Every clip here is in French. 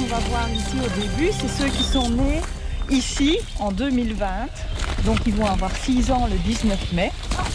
va voir ici au début, c'est ceux qui sont nés ici en 2020. Donc ils vont avoir 6 ans le 19 mai.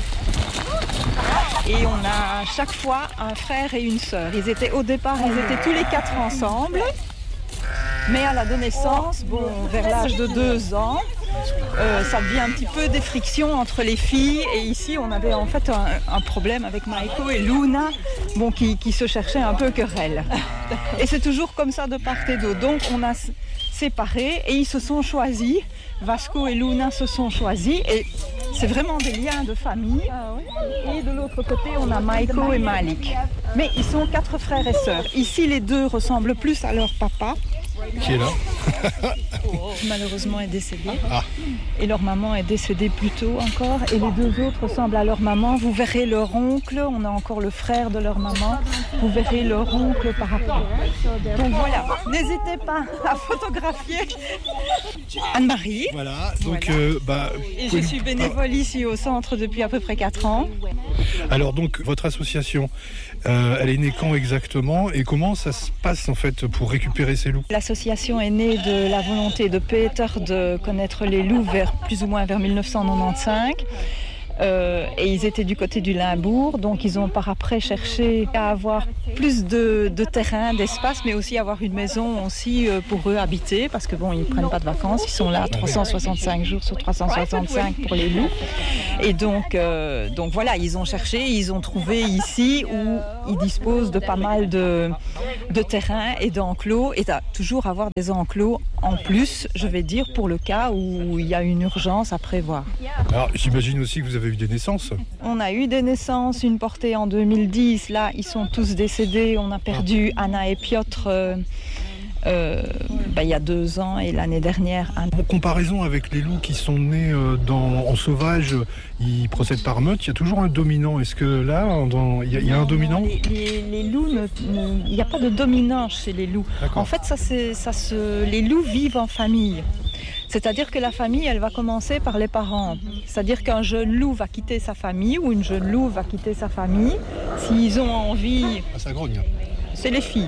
Et on a à chaque fois un frère et une sœur. Au départ, ils étaient tous les 4 ensemble. Mais à l'adolescence, vers l'âge de 2 ans, ça devient un petit peu des frictions entre les filles. Et ici, on avait en fait un problème avec Maiko et Luna, qui se cherchaient un peu querelle. Et c'est toujours comme ça de part et d'autre. Donc on a séparé et ils se sont choisis. Vasco et Luna se sont choisis et c'est vraiment des liens de famille. Et de l'autre côté, on a Maiko et Malik. Mais ils sont 4 frères et sœurs. Ici, les 2 ressemblent plus à leur papa. Qui est là? Malheureusement est décédé. Et leur maman est décédée plus tôt encore. Et les 2 autres ressemblent à leur maman. Vous verrez leur oncle. On a encore le frère de leur maman. Vous verrez leur oncle par rapport. Donc voilà, n'hésitez pas à photographier Anne-Marie. Voilà, donc... Et je suis bénévole ici au centre depuis à peu près 4 ans. Alors donc, votre association, elle est née quand exactement et comment ça se passe en fait pour récupérer ces loups? L'association est née de la volonté de Peter de connaître les loups plus ou moins vers 1995. Et ils étaient du côté du Limbourg, donc ils ont par après cherché à avoir plus de terrain, d'espace, mais aussi avoir une maison aussi pour eux habiter, parce que ils prennent pas de vacances, ils sont là 365 jours sur 365 pour les loups. Et donc voilà, ils ont cherché, ils ont trouvé ici où ils disposent de pas mal de terrain et d'enclos, et toujours avoir des enclos en plus, je vais dire, pour le cas où il y a une urgence à prévoir. Alors j'imagine aussi que vous avez eu des naissances. On a eu des naissances, une portée en 2010, là ils sont tous décédés, on a perdu Anna et Piotr il y a 2 ans et l'année dernière. En comparaison avec les loups qui sont nés en sauvage, ils procèdent par meute, il y a toujours un dominant. Est-ce que là, il y a un dominant? Les loups, il n'y a pas de dominant chez les loups. D'accord. En fait, les loups vivent en famille. C'est-à-dire que la famille, elle va commencer par les parents. C'est-à-dire qu'un jeune loup va quitter sa famille ou une jeune loup va quitter sa famille. S'ils ont envie... Ça grogne. C'est les filles.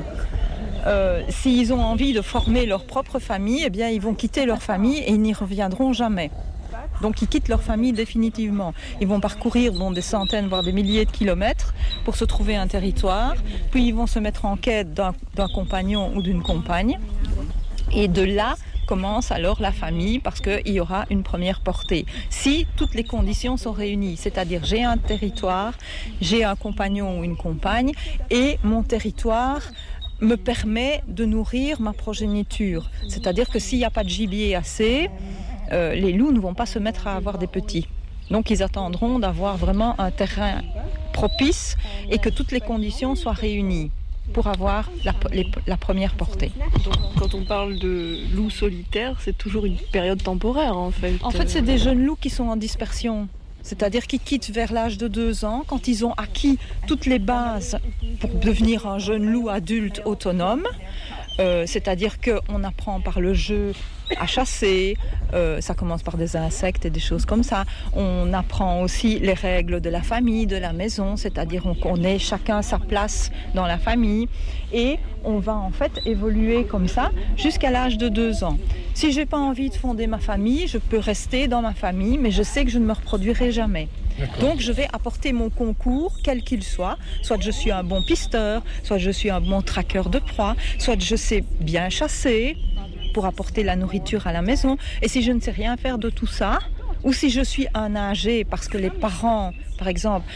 S'ils ont envie de former leur propre famille, eh bien, ils vont quitter leur famille et ils n'y reviendront jamais. Donc ils quittent leur famille définitivement. Ils vont parcourir des centaines, voire des milliers de kilomètres pour se trouver un territoire. Puis ils vont se mettre en quête d'un compagnon ou d'une compagne. Et de là commence alors la famille parce qu'il y aura une première portée. Si toutes les conditions sont réunies, c'est-à-dire j'ai un territoire, j'ai un compagnon ou une compagne et mon territoire me permet de nourrir ma progéniture. C'est-à-dire que s'il n'y a pas de gibier assez, les loups ne vont pas se mettre à avoir des petits. Donc ils attendront d'avoir vraiment un terrain propice et que toutes les conditions soient réunies pour avoir la première portée. Donc, quand on parle de loups solitaires, c'est toujours une période temporaire en fait. En fait, c'est des jeunes loups qui sont en dispersion. C'est-à-dire qu'ils quittent vers l'âge de 2 ans, quand ils ont acquis toutes les bases pour devenir un jeune loup adulte autonome. C'est-à-dire qu'on apprend par le jeu à chasser, ça commence par des insectes et des choses comme ça. On apprend aussi les règles de la famille, de la maison, c'est-à-dire on connaît chacun sa place dans la famille et on va en fait évoluer comme ça jusqu'à l'âge de 2 ans. Si j'ai pas envie de fonder ma famille, je peux rester dans ma famille, mais je sais que je ne me reproduirai jamais. D'accord. Donc je vais apporter mon concours, quel qu'il soit. Soit je suis un bon pisteur, soit je suis un bon traqueur de proie, soit je sais bien chasser pour apporter la nourriture à la maison. Et si je ne sais rien faire de tout ça, ou si je suis un âgé parce que les parents, par exemple,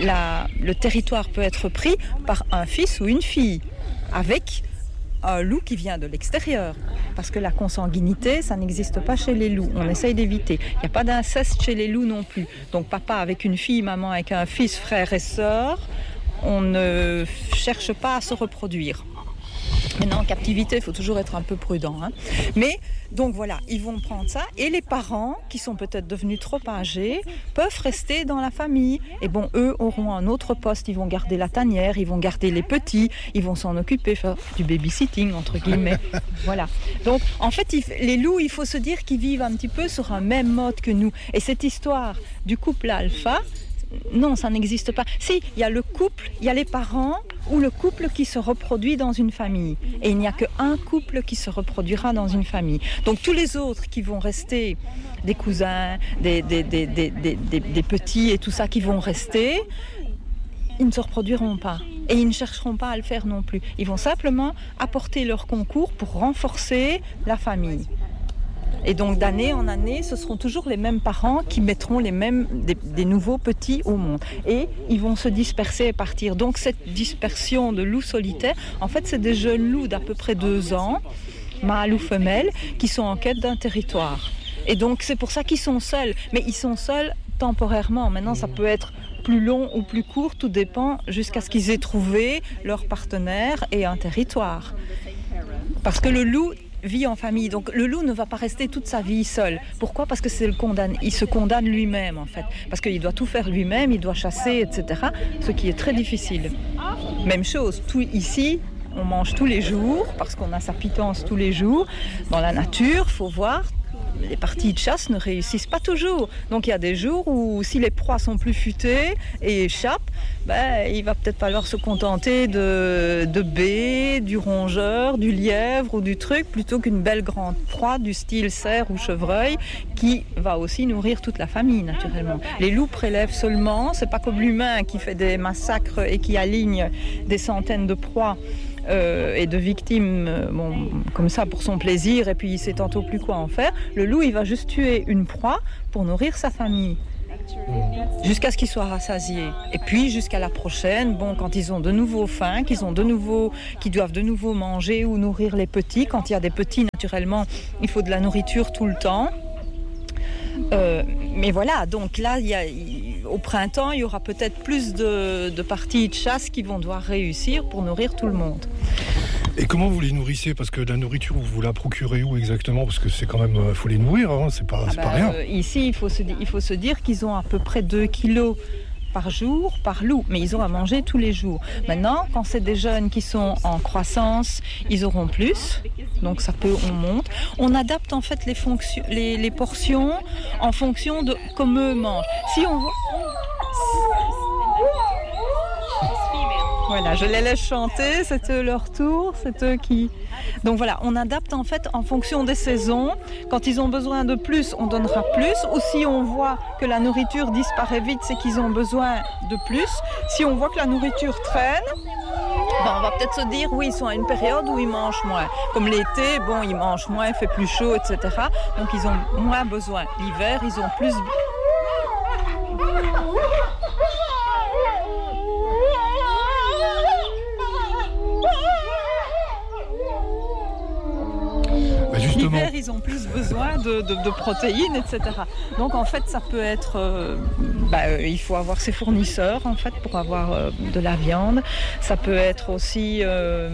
le territoire peut être pris par un fils ou une fille, avec un loup qui vient de l'extérieur. Parce que la consanguinité, ça n'existe pas chez les loups. On essaye d'éviter. Il n'y a pas d'inceste chez les loups non plus. Donc papa avec une fille, maman avec un fils, frère et sœur, on ne cherche pas à se reproduire. Maintenant, en captivité, il faut toujours être un peu prudent. Mais, donc voilà, ils vont prendre ça. Et les parents, qui sont peut-être devenus trop âgés, peuvent rester dans la famille. Et bon, eux auront un autre poste. Ils vont garder la tanière, ils vont garder les petits, ils vont s'en occuper, faire du babysitting, entre guillemets. Voilà. Donc, en fait, les loups, il faut se dire qu'ils vivent un petit peu sur un même mode que nous. Et cette histoire du couple alpha, Non, ça n'existe pas. Si, il y a le couple, il y a les parents ou le couple qui se reproduit dans une famille. Et il n'y a qu'un couple qui se reproduira dans une famille. Donc tous les autres qui vont rester, des cousins, des petits et tout ça qui vont rester, ils ne se reproduiront pas. Et ils ne chercheront pas à le faire non plus. Ils vont simplement apporter leur concours pour renforcer la famille. Et donc d'année en année, ce seront toujours les mêmes parents qui mettront des nouveaux petits au monde. Et ils vont se disperser et partir. Donc cette dispersion de loups solitaires, en fait c'est des jeunes loups d'à peu près 2 ans, mâles ou femelles, qui sont en quête d'un territoire. Et donc c'est pour ça qu'ils sont seuls. Mais ils sont seuls temporairement. Maintenant ça peut être plus long ou plus court, tout dépend jusqu'à ce qu'ils aient trouvé leur partenaire et un territoire. Parce que le loup vit en famille, donc le loup ne va pas rester toute sa vie seul. Pourquoi ? Parce que il se condamne lui-même en fait, parce qu'il doit tout faire lui-même, il doit chasser, etc. Ce qui est très difficile. Même chose, tout ici, on mange tous les jours, parce qu'on a sa pitance tous les jours. Dans la nature, il faut voir, les parties de chasse ne réussissent pas toujours. Donc il y a des jours où si les proies sont plus futées et échappent, il va peut-être falloir se contenter de baies, du rongeur, du lièvre ou du truc, plutôt qu'une belle grande proie du style cerf ou chevreuil qui va aussi nourrir toute la famille naturellement. Les loups prélèvent seulement, c'est pas comme l'humain qui fait des massacres et qui aligne des centaines de proies et de victimes comme ça pour son plaisir et puis il sait tantôt plus quoi en faire. Le loup il va juste tuer une proie pour nourrir sa famille jusqu'à ce qu'il soit rassasié et puis jusqu'à la prochaine, quand ils ont de nouveau faim, qu'ils doivent de nouveau manger ou nourrir les petits. Quand il y a des petits, naturellement il faut de la nourriture tout le temps. Mais voilà, donc là au printemps il y aura peut-être plus de parties de chasse qui vont devoir réussir pour nourrir tout le monde. Et comment vous les nourrissez ? Parce que la nourriture, vous la procurez où exactement ? Parce que c'est quand même, faut les nourrir, hein, c'est pas rien. Ici, il faut se dire qu'ils ont à peu près 2 kilos par jour, par loup, mais ils ont à manger tous les jours. Maintenant, quand c'est des jeunes qui sont en croissance, ils auront plus, donc on monte. On adapte en fait les portions en fonction de comme eux mangent. Si on voit... Voilà, je les laisse chanter, c'est eux leur tour, c'est eux qui... Donc voilà, on adapte en fait en fonction des saisons. Quand ils ont besoin de plus, on donnera plus. Ou si on voit que la nourriture disparaît vite, c'est qu'ils ont besoin de plus. Si on voit que la nourriture traîne, on va peut-être se dire, oui, ils sont à une période où ils mangent moins. Comme l'été, ils mangent moins, il fait plus chaud, etc. Donc ils ont moins besoin. L'hiver, ils ont plus... L'hiver, ils ont plus besoin de protéines, etc. Donc en fait, ça peut être... il faut avoir ses fournisseurs, en fait, pour avoir de la viande. Ça peut être aussi...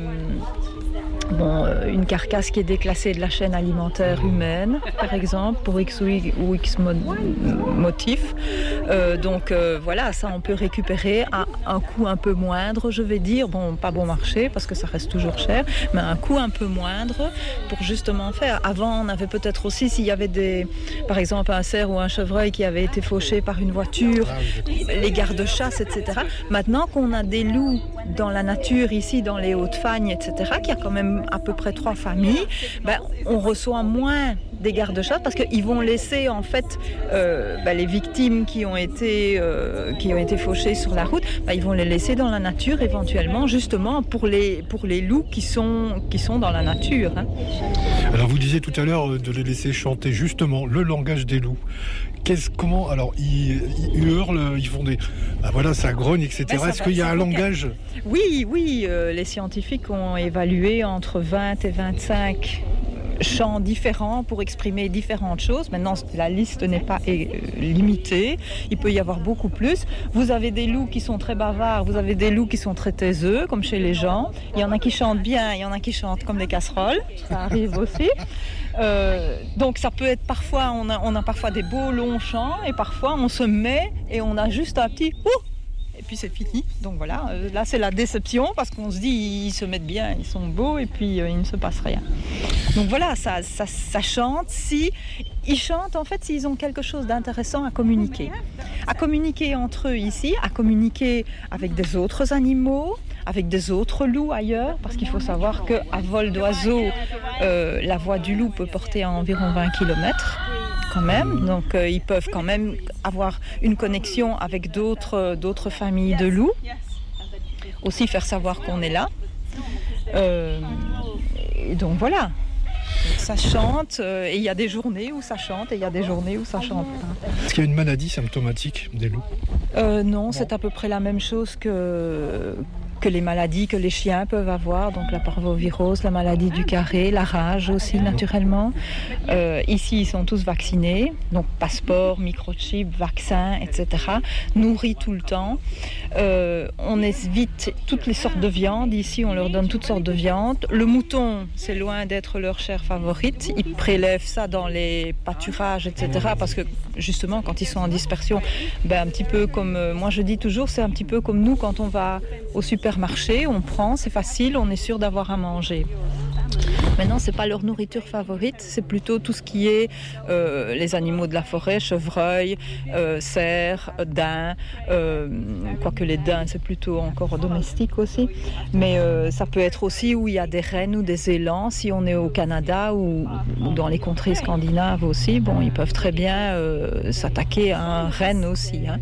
une carcasse qui est déclassée de la chaîne alimentaire humaine, par exemple, pour X ou X motif. Voilà, ça on peut récupérer à un coût un peu moindre, je vais dire. Pas bon marché, parce que ça reste toujours cher, mais un coût un peu moindre pour justement faire. Avant, on avait peut-être aussi, s'il y avait par exemple un cerf ou un chevreuil qui avait été fauché par une voiture, les gardes-chasse, etc. Maintenant qu'on a des loups dans la nature, ici, dans les Hautes-Fagnes, etc., qu'il y a quand même à peu près 3 familles, on reçoit moins des gardes-chasse parce qu'ils vont laisser en fait les victimes qui ont été fauchées sur la route, ils vont les laisser dans la nature éventuellement, justement pour les loups qui sont dans la nature. Hein. Alors vous disiez tout à l'heure de les laisser chanter justement le langage des loups. Comment alors ils hurlent, ils font des ça grogne, etc. Est-ce qu'il y a un langage ? Oui, les scientifiques ont évalué entre 20 et 25 chants différents pour exprimer différentes choses. Maintenant, la liste n'est pas limitée. Il peut y avoir beaucoup plus. Vous avez des loups qui sont très bavards, vous avez des loups qui sont très taiseux, comme chez les gens. Il y en a qui chantent bien, il y en a qui chantent comme des casseroles. Ça arrive aussi. Donc ça peut être parfois, on a parfois des beaux longs chants et parfois on se met et on a juste un petit ouh. puis c'est fini. Donc voilà, là c'est la déception parce qu'on se dit ils se mettent bien, ils sont beaux et puis il ne se passe rien. Donc voilà, ça chante si ils chantent en fait s'ils ont quelque chose d'intéressant à communiquer entre eux ici, à communiquer avec des autres animaux, avec des autres loups ailleurs, parce qu'il faut savoir qu'à vol d'oiseau, la voix du loup peut porter à environ 20 km quand même, donc ils peuvent quand même avoir une connexion avec d'autres familles de loups, aussi faire savoir qu'on est là. Et donc voilà. Ça chante, et il y a des journées où ça chante, et il y a des journées où ça chante pas. Est-ce qu'il y a une maladie symptomatique des loups ? Non, c'est à peu près la même chose que les maladies que les chiens peuvent avoir, donc la parvovirose, la maladie du carré, la rage aussi naturellement. Ici, ils sont tous vaccinés, donc passeport, microchip, vaccin, etc. Nourris tout le temps. On évite toutes les sortes de viandes. Ici, on leur donne toutes sortes de viandes. Le mouton, c'est loin d'être leur chair favorite. Ils prélèvent ça dans les pâturages, etc. Parce que justement, quand ils sont en dispersion, un petit peu comme, moi je dis toujours, c'est un petit peu comme nous quand on va au supermarché, on prend, c'est facile, on est sûr d'avoir à manger. Maintenant, c'est pas leur nourriture favorite, c'est plutôt tout ce qui est les animaux de la forêt, chevreuil, cerfs, daims, quoique les daims c'est plutôt encore domestique aussi, mais ça peut être aussi où il y a des rennes ou des élans, si on est au Canada ou dans les contrées scandinaves aussi, bon, ils peuvent très bien s'attaquer à un renne aussi, hein.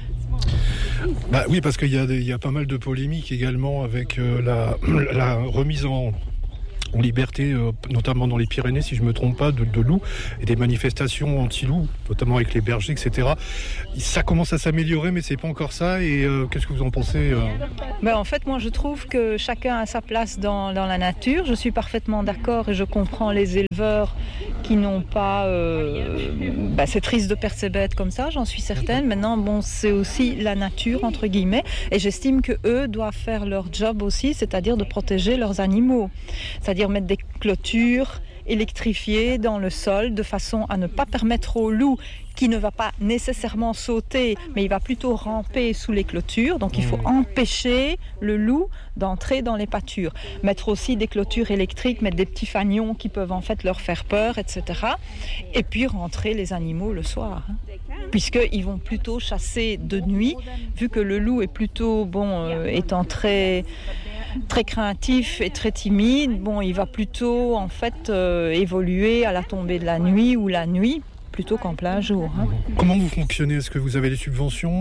Oui, parce qu'il y a pas mal de polémiques également avec la remise en liberté, notamment dans les Pyrénées, si je ne me trompe pas, de loups, et des manifestations anti-loups, notamment avec les bergers, etc. Ça commence à s'améliorer, mais c'est pas encore ça. Et qu'est-ce que vous en pensez En fait, moi, je trouve que chacun a sa place dans la nature. Je suis parfaitement d'accord et je comprends les éleveurs qui n'ont pas... c'est triste de perdre ces bêtes comme ça, j'en suis certaine. Maintenant, c'est aussi la nature, entre guillemets, et j'estime qu'eux doivent faire leur job aussi, c'est-à-dire de protéger leurs animaux. C'est-à-dire mettre des clôtures électrifiées dans le sol de façon à ne pas permettre au loup qui ne va pas nécessairement sauter, mais il va plutôt ramper sous les clôtures. Donc il faut empêcher le loup d'entrer dans les pâtures. Mettre aussi des clôtures électriques, mettre des petits fanions qui peuvent en fait leur faire peur, etc. Et puis rentrer les animaux le soir, hein. Puisqu'ils vont plutôt chasser de nuit, vu que le loup est plutôt, étant très craintif et très timide, il va plutôt en fait évoluer à la tombée de la nuit ou la nuit, plutôt qu'en plein jour, hein. Comment vous fonctionnez ? Est-ce que vous avez des subventions ?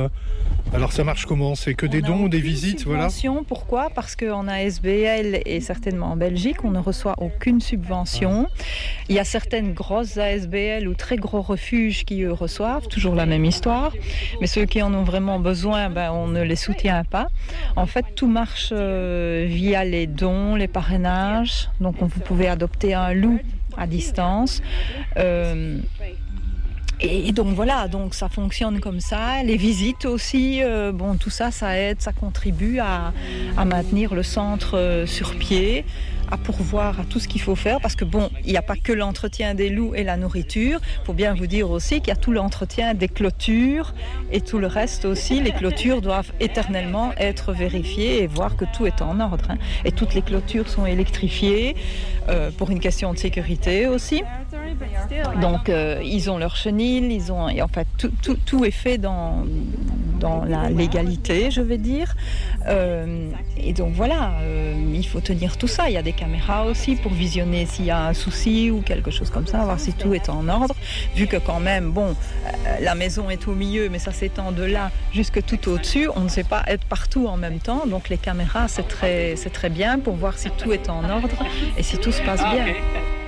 Alors ça marche comment ? C'est que des dons ou des visites, voilà ? Pourquoi ? Parce qu'en ASBL et certainement en Belgique, on ne reçoit aucune subvention. Il y a certaines grosses ASBL ou très gros refuges qui eux reçoivent, toujours la même histoire. Mais ceux qui en ont vraiment besoin, on ne les soutient pas. En fait, tout marche via les dons, les parrainages. Donc vous pouvez adopter un loup à distance. Et donc voilà, donc ça fonctionne comme ça. Les visites aussi, tout ça, ça aide, ça contribue à maintenir le centre sur pied, à pourvoir à tout ce qu'il faut faire, parce que il n'y a pas que l'entretien des loups et la nourriture. Il faut bien vous dire aussi qu'il y a tout l'entretien des clôtures et tout le reste aussi. Les clôtures doivent éternellement être vérifiées et voir que tout est en ordre, hein. Et toutes les clôtures sont électrifiées pour une question de sécurité aussi. Donc ils ont leur chenille, et en fait tout est fait dans la légalité, je vais dire. Et donc voilà, il faut tenir tout ça. Il y a des caméras aussi pour visionner s'il y a un souci ou quelque chose comme ça, voir si tout est en ordre. Vu que quand même, la maison est au milieu, mais ça s'étend de là jusque tout au-dessus. On ne sait pas être partout en même temps. Donc les caméras, c'est très bien pour voir si tout est en ordre et si tout se passe bien.